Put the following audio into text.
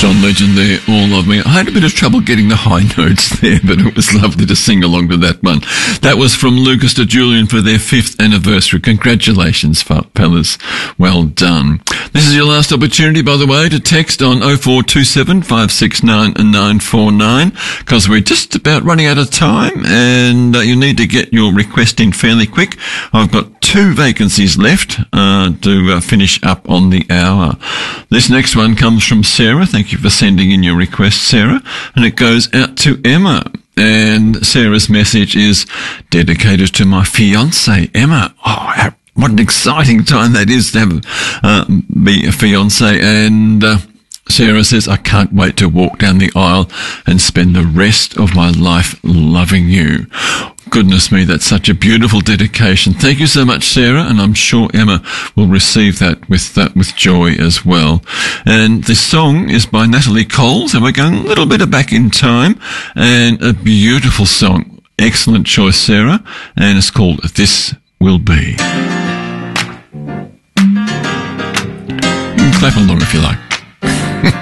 John Legend there, All of Me. I had a bit of trouble getting the high notes there, but it was lovely to sing along to that one. That was from Lucas to Julian for their 5th anniversary. Congratulations, fellas. Well done. This is your last opportunity, by the way, to text on 0427 569 949, because we're just about running out of time, and you need to get your request in fairly quick. I've got 2 vacancies left to finish up on the hour. This next one comes from Sarah. Thank you for sending in your request, Sarah. And it goes out to Emma. And Sarah's message is dedicated to my fiancée, Emma. Oh, what an exciting time that is to have be a fiancée. And Sarah says, I can't wait to walk down the aisle and spend the rest of my life loving you. Goodness me, that's such a beautiful dedication. Thank you so much, Sarah, and I'm sure Emma will receive that with joy as well. And this song is by Natalie Cole, so we're going a little bit back in time, and a beautiful song. Excellent choice, Sarah, and it's called This Will Be. You can clap along if you like.